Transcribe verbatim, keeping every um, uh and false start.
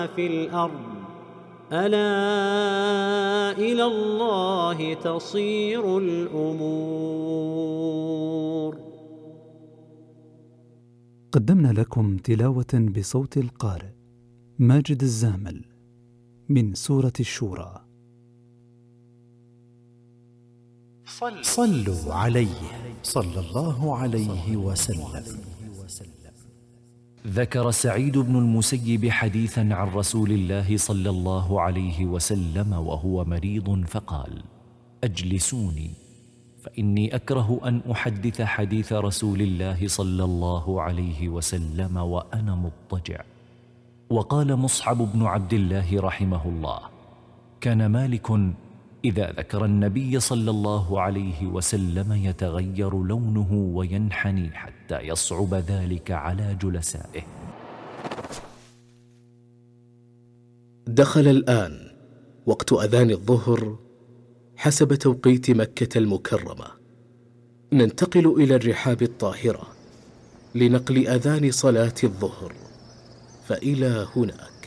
في الأرض ألا إلى الله تصير الأمور. قدمنا لكم تلاوة بصوت القارئ ماجد الزامل من سورة الشورى. صلوا عليه صلى الله عليه وسلم. ذكر سعيد بن المسيب حديثا عن رسول الله صلى الله عليه وسلم وهو مريض فقال: أجلسوني فإني أكره أن أحدث حديث رسول الله صلى الله عليه وسلم وأنا مضطجع. وقال مصعب بن عبد الله رحمه الله: كان مالك إذا ذكر النبي صلى الله عليه وسلم يتغير لونه وينحني حتى يصعب ذلك على جلسائه. دخل الآن وقت أذان الظهر حسب توقيت مكة المكرمة. ننتقل إلى الرحاب الطاهرة لنقل أذان صلاة الظهر، فإلى هناك.